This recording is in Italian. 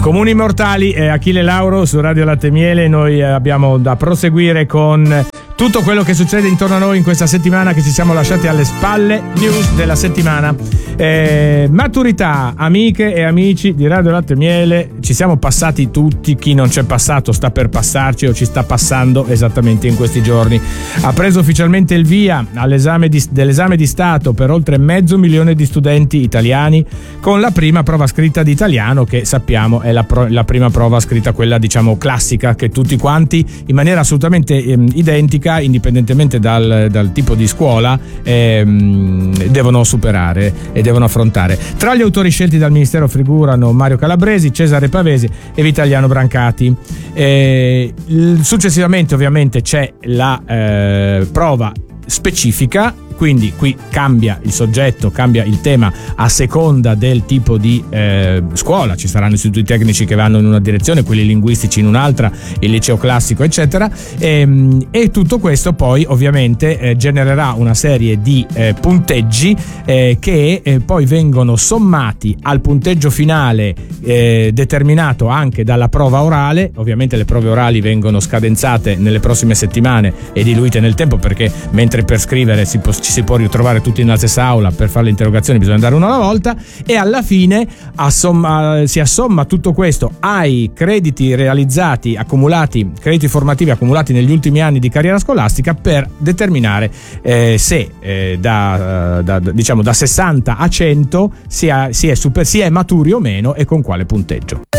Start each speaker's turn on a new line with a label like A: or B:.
A: Comuni Mortali e Achille Lauro su Radio Latte e Miele. Noi abbiamo da proseguire con tutto quello che succede intorno a noi in questa settimana che ci siamo lasciati alle spalle. News della settimana. Maturità, amiche e amici di Radio Latte e Miele, ci siamo passati tutti. Chi non c'è passato sta per passarci o ci sta passando esattamente in questi giorni. Ha preso ufficialmente il via dell'esame di Stato per oltre 500.000 di studenti italiani, con la prima prova scritta di italiano, che sappiamo è la prima prova scritta, quella diciamo classica, che tutti quanti in maniera assolutamente identica, indipendentemente dal tipo di scuola, devono superare e devono affrontare. Tra gli autori scelti dal Ministero figurano Mario Calabresi, Cesare Pavesi e Vitaliano Brancati. Successivamente ovviamente c'è la prova specifica, quindi qui cambia il soggetto, cambia il tema a seconda del tipo di scuola. Ci saranno istituti tecnici che vanno in una direzione, quelli linguistici in un'altra, il liceo classico eccetera, e tutto questo poi ovviamente genererà una serie di punteggi che poi vengono sommati al punteggio finale determinato anche dalla prova orale. Ovviamente le prove orali vengono scadenzate nelle prossime settimane e diluite nel tempo, perché mentre per scrivere ci si può ritrovare tutti nella stessa aula, per fare le interrogazioni bisogna andare una alla volta, e alla fine si assomma tutto questo ai crediti realizzati, crediti formativi accumulati negli ultimi anni di carriera scolastica, per determinare se da 60 a 100 si è maturi o meno e con quale punteggio.